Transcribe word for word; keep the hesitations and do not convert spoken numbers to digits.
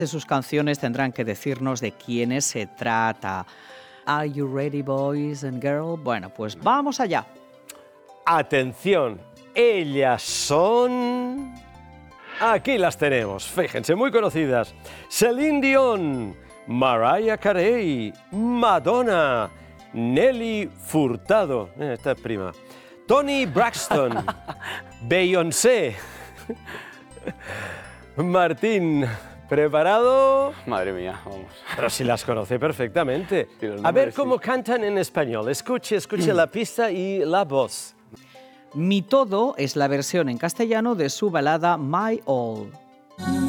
De sus canciones tendrán que decirnos de quiénes se trata. Are you ready, boys and girls? Bueno, pues vamos allá. Atención, ellas son... Aquí las tenemos, fíjense, muy conocidas. Celine Dion, Mariah Carey, Madonna, Nelly Furtado, eh, esta es prima, Toni Braxton, Beyoncé. Martín, ¿preparado? Madre mía, vamos. Pero si las conoce perfectamente. Sí, los A ver nombres, cómo sí. cantan en español. Escuche, escuche la pista y la voz. Mi todo es la versión en castellano de su balada My All.